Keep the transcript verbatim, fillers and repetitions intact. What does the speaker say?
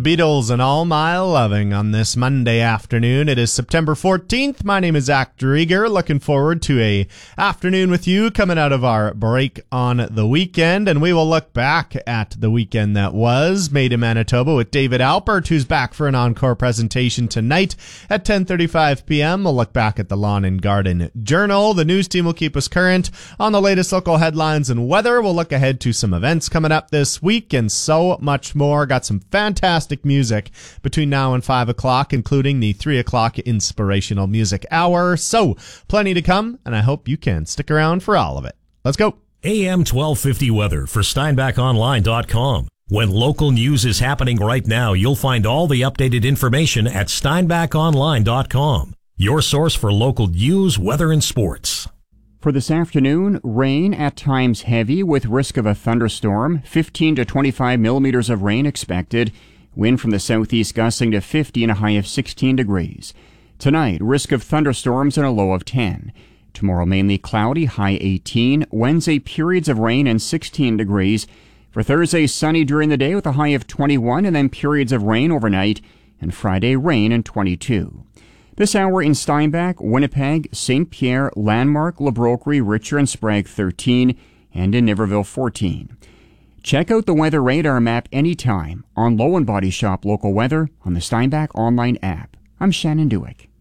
Beatles and All My Loving on this Monday afternoon. It is September fourteenth. My name is Zach Drieger. Looking forward to a afternoon with you coming out of our break on the weekend. And we will look back at the weekend that was made in Manitoba with David Alpert, who's back for an encore presentation tonight at ten thirty-five p.m. We'll look back at the Lawn and Garden Journal. The news team will keep us current on the latest local headlines and weather. We'll look ahead to some events coming up this week and so much more. Got some fantastic music between now and five o'clock, including the three o'clock Inspirational Music Hour. So, plenty to come, and I hope you can stick around for all of it. Let's go. A M twelve fifty weather for Steinbach Online dot com. When local news is happening right now, you'll find all the updated information at Steinbach Online dot com. Your source for local news, weather, and sports. For this afternoon, rain, at times heavy, with risk of a thunderstorm, fifteen to twenty-five millimeters of rain expected. Wind from the southeast gusting to fifty and a high of sixteen degrees. Tonight, risk of thunderstorms and a low of ten. Tomorrow, mainly cloudy, high eighteen. Wednesday, periods of rain and sixteen degrees. For Thursday, sunny during the day with a high of twenty-one, and then periods of rain overnight. And Friday, rain and twenty-two. This hour in Steinbach, Winnipeg, Saint Pierre, Landmark, La Broquerie, Richer, and Sprague thirteen, and in Niverville fourteen. Check out the weather radar map anytime on Low and Body Shop Local Weather on the Steinbach Online app. I'm Shannon Dewick.